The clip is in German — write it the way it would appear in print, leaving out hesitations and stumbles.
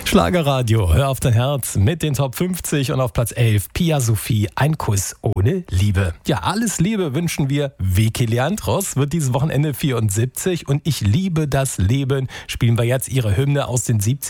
Schlagerradio, hör auf dein Herz mit den Top 50 und auf Platz 11 Pia Sophie, ein Kuss ohne Liebe. Ja, alles Liebe wünschen wir. Vicky Leandros wird dieses Wochenende 74 und Ich liebe das Leben spielen wir jetzt ihre Hymne aus den 70ern.